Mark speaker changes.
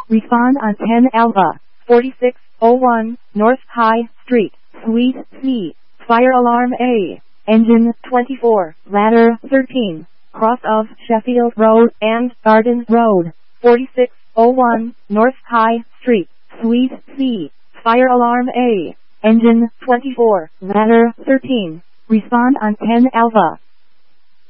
Speaker 1: Respond on 10 Alpha, 4601, North High Street, Suite C. Fire alarm A. Engine 24, ladder 13, cross of Sheffield Road and Garden Road, 4601, North High Street, Suite C. Fire alarm A. Engine 24, ladder 13. Respond on 10 Alpha.